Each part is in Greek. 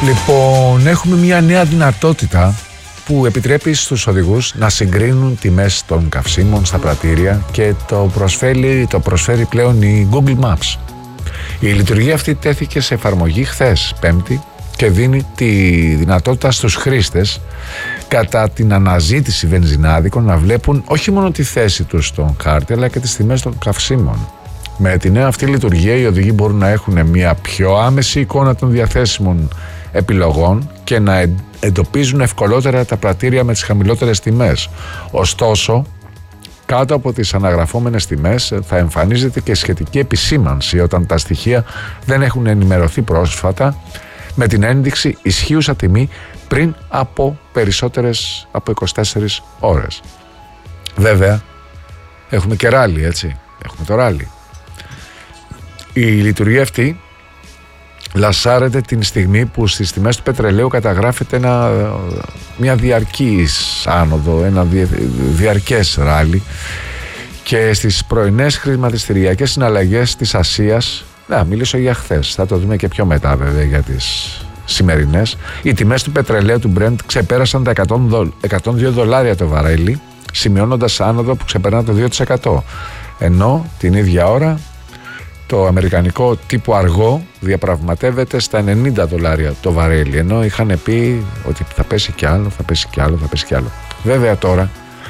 Λοιπόν, έχουμε μια νέα δυνατότητα που επιτρέπει στους οδηγούς να συγκρίνουν τιμές των καυσίμων στα πρατήρια και το προσφέρει πλέον η Google Maps. Η λειτουργία αυτή τέθηκε σε εφαρμογή χθες, Πέμπτη, και δίνει τη δυνατότητα στους χρήστες κατά την αναζήτηση βενζινάδικων να βλέπουν όχι μόνο τη θέση τους στον χάρτη αλλά και τις τιμές των καυσίμων. Με τη νέα αυτή λειτουργία οι οδηγοί μπορούν να έχουν μια πιο άμεση εικόνα των διαθέσιμων επιλογών και να εντοπίζουν ευκολότερα τα πρατήρια με τις χαμηλότερες τιμές. Ωστόσο, κάτω από τις αναγραφόμενες τιμές θα εμφανίζεται και σχετική επισήμανση όταν τα στοιχεία δεν έχουν ενημερωθεί πρόσφατα με την ένδειξη ισχύουσα τιμή πριν από περισσότερες από 24 ώρες. Βέβαια, έχουμε και ράλι, έτσι. Έχουμε το ράλι. Η λειτουργία αυτή λασάρεται την στιγμή που στις τιμές του πετρελαίου καταγράφεται μια διαρκής άνοδο, ένα διαρκές ράλι, και στις πρωινές χρηματιστηριακές συναλλαγές της Ασίας, μιλήσω για χθες, θα το δούμε και πιο μετά βέβαια για τις σημερινές, οι τιμές του πετρελαίου του Brent ξεπέρασαν τα $102 το βαρέλι, σημειώνοντας άνοδο που ξεπερνά το 2%, ενώ την ίδια ώρα το αμερικανικό τύπου αργό διαπραγματεύεται στα $90 το βαρέλι, ενώ είχαν πει ότι θα πέσει κι άλλο, θα πέσει κι άλλο. Βέβαια τώρα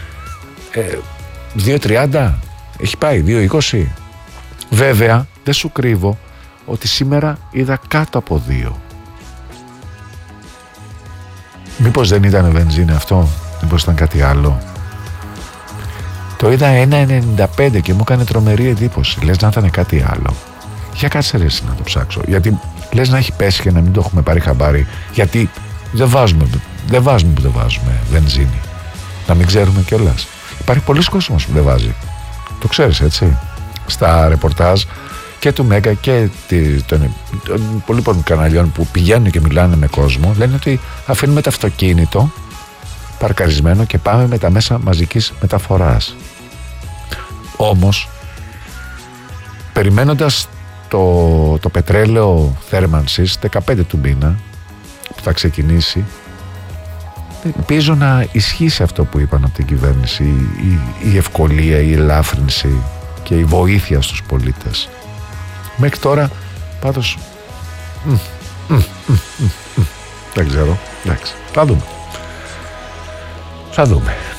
2.30 έχει πάει, 2.20. Βέβαια δεν σου κρύβω ότι σήμερα είδα κάτω από 2. Μήπως δεν ήταν βενζίνη αυτό, μήπως ήταν κάτι άλλο? Το είδα 1,95 και μου έκανε τρομερή εντύπωση. Λες να ήταν κάτι άλλο. Για κάτσε ρε εσύ να το ψάξω. Γιατί λες να έχει πέσει και να μην το έχουμε πάρει χαμπάρι. Γιατί δεν βάζουμε βενζίνη. Να μην ξέρουμε κιόλας. Υπάρχει πολλοί κόσμος που δεν βάζει. Το ξέρεις, έτσι. Στα ρεπορτάζ και του Μέγκα και των υπολείπων καναλιών που πηγαίνουν και μιλάνε με κόσμο, λένε ότι αφήνουμε το αυτοκίνητο παρκαρισμένο και πάμε με τα μέσα μαζικής μεταφοράς. Όμως, περιμένοντας το πετρέλαιο θέρμανσης 15 του μήνα που θα ξεκινήσει, ελπίζω να ισχύσει αυτό που είπαν από την κυβέρνηση, η ευκολία, η ελάφρυνση και η βοήθεια στους πολίτες. Μέχρι τώρα πάντως δεν ξέρω, εντάξει, θα δούμε.